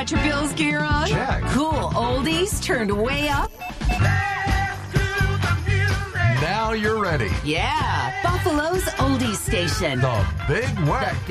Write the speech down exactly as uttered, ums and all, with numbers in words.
got your Bills gear on? Check. Cool oldies turned way up? Now you're ready. Yeah, Buffalo's oldies station. The Big Weck.